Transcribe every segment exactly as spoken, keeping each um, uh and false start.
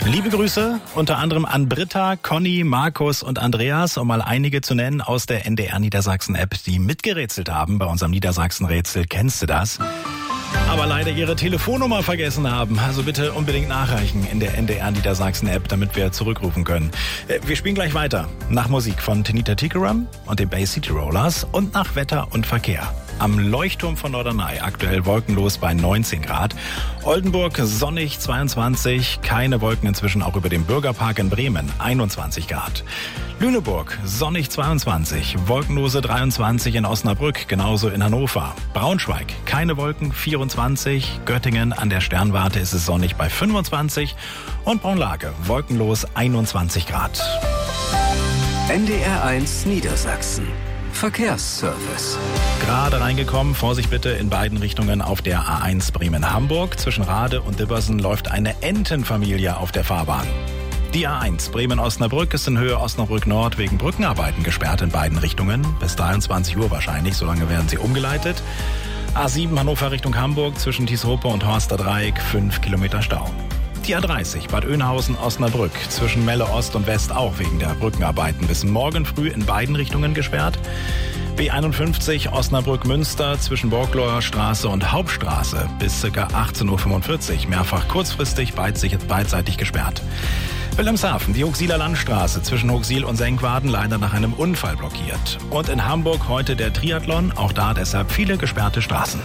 Liebe Grüße unter anderem an Britta, Conny, Markus und Andreas, um mal einige zu nennen aus der N D R Niedersachsen-App, die mitgerätselt haben bei unserem Niedersachsen-Rätsel. Kennst du das? Aber leider ihre Telefonnummer vergessen haben. Also bitte unbedingt nachreichen in der N D R Niedersachsen-App, damit wir zurückrufen können. Wir spielen gleich weiter. Nach Musik von Tinita Tikaram und den Bay City Rollers und nach Wetter und Verkehr. Am Leuchtturm von Norderney aktuell wolkenlos bei neunzehn Grad. Oldenburg sonnig zweiundzwanzig, keine Wolken inzwischen auch über dem Bürgerpark in Bremen, einundzwanzig Grad. Lüneburg sonnig zweiundzwanzig, wolkenlose dreiundzwanzig in Osnabrück, genauso in Hannover. Braunschweig keine Wolken, vierundzwanzig. Göttingen an der Sternwarte ist es sonnig bei fünfundzwanzig. Und Braunlage wolkenlos einundzwanzig Grad. N D R eins Niedersachsen. Verkehrsservice. Gerade reingekommen, Vorsicht bitte in beiden Richtungen auf der A eins Bremen-Hamburg. Zwischen Rade und Dibbersen läuft eine Entenfamilie auf der Fahrbahn. Die A eins Bremen-Osnabrück ist in Höhe Osnabrück-Nord wegen Brückenarbeiten gesperrt in beiden Richtungen. Bis dreiundzwanzig Uhr wahrscheinlich, solange werden sie umgeleitet. A sieben Hannover Richtung Hamburg zwischen Thieshope und Horster Dreieck, fünf Kilometer Stau. Die A dreißig Bad Oeynhausen-Osnabrück zwischen Melle Ost und West auch wegen der Brückenarbeiten bis morgen früh in beiden Richtungen gesperrt. B einundfünfzig Osnabrück-Münster zwischen Borgloer Straße und Hauptstraße bis ca. achtzehn Uhr fünfundvierzig mehrfach kurzfristig beidseitig gesperrt. Wilhelmshaven, die Huxiller Landstraße zwischen Huxil und Senkwaden leider nach einem Unfall blockiert. Und in Hamburg heute der Triathlon, auch da deshalb viele gesperrte Straßen.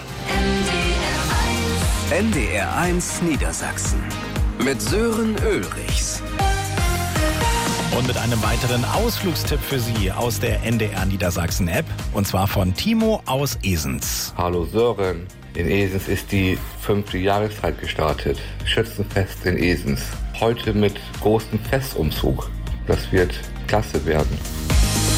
N D R eins Niedersachsen mit Sören Ulrichs. Und mit einem weiteren Ausflugstipp für Sie aus der N D R Niedersachsen-App. Und zwar von Timo aus Esens. Hallo Sören, in Esens ist die fünfte Jahreszeit gestartet. Schützenfest in Esens. Heute mit großem Festumzug. Das wird klasse werden.